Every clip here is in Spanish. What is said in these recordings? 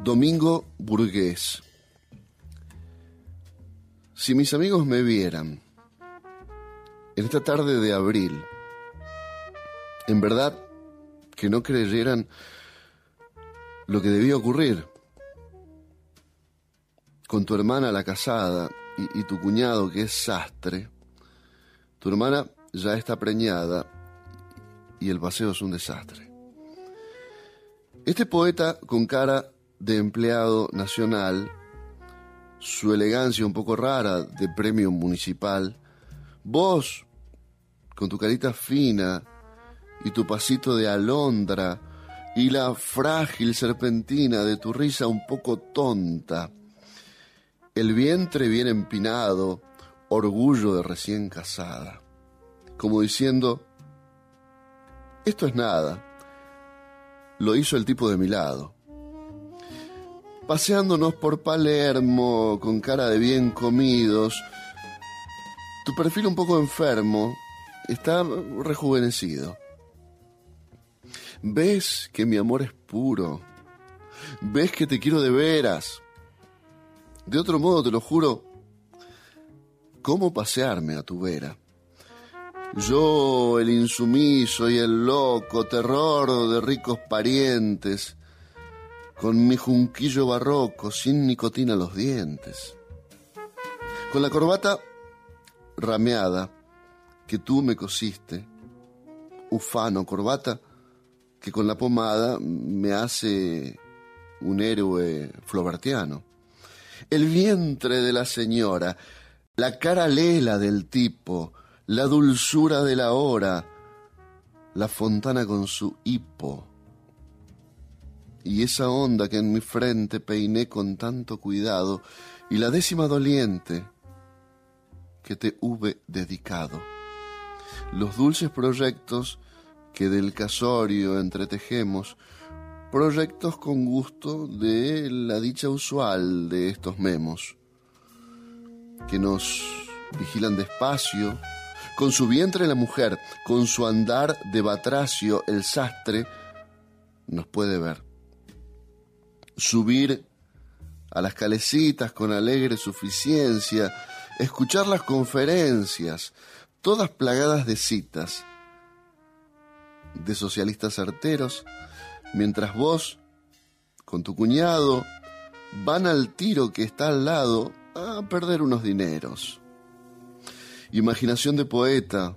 Domingo Burgués. Si mis amigos me vieran en esta tarde de abril, en verdad que no creyeran lo que debía ocurrir con tu hermana la casada y tu cuñado que es sastre. Tu hermana ya está preñada y el paseo es un desastre. Este poeta con cara de empleado nacional, su elegancia un poco rara de premio municipal, vos con tu carita fina y tu pasito de alondra y la frágil serpentina de tu risa un poco tonta, el vientre bien empinado, orgullo de recién casada, como diciendo, esto es nada, lo hizo el tipo de mi lado. Paseándonos por Palermo con cara de bien comidos, tu perfil un poco enfermo está rejuvenecido. ¿Ves que mi amor es puro? ¿Ves que te quiero de veras? De otro modo, te lo juro, ¿cómo pasearme a tu vera? Yo, el insumiso y el loco, terror de ricos parientes, con mi junquillo barroco, sin nicotina en los dientes, con la corbata rameada que tú me cosiste, ufano, corbata que con la pomada me hace un héroe flobertiano. El vientre de la señora, la cara lela del tipo, la dulzura de la hora, la fontana con su hipo, y esa onda que en mi frente peiné con tanto cuidado, y la décima doliente que te hube dedicado. Los dulces proyectos que del casorio entretejemos, proyectos con gusto de la dicha usual de estos memos, que nos vigilan despacio, con su vientre la mujer, con su andar de batracio el sastre, nos puede ver. Subir a las calecitas con alegre suficiencia, escuchar las conferencias, todas plagadas de citas, de socialistas certeros, mientras vos, con tu cuñado, van al tiro que está al lado a perder unos dineros. Imaginación de poeta,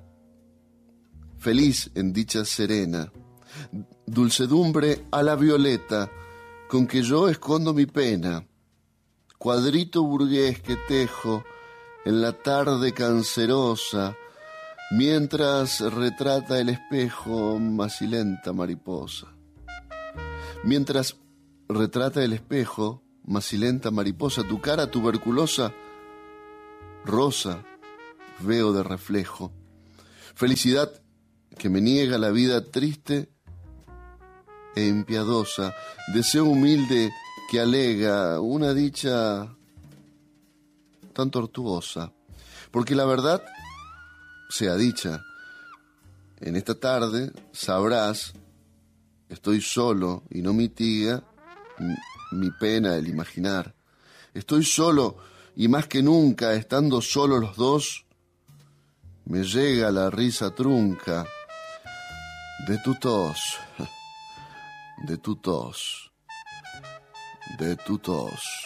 feliz en dicha serena, dulcedumbre a la violeta, con que yo escondo mi pena, cuadrito burgués que tejo en la tarde cancerosa, mientras retrata el espejo macilenta mariposa. Mientras retrata el espejo macilenta mariposa, tu cara tuberculosa, rosa, veo de reflejo. Felicidad que me niega la vida triste e impiadosa, deseo humilde que alega una dicha tan tortuosa, porque la verdad sea dicha, en esta tarde sabrás, estoy solo y no mitiga mi pena el imaginar. Estoy solo y más que nunca, estando solos los dos, me llega la risa trunca de tu tos, de tu tos, de tu tos.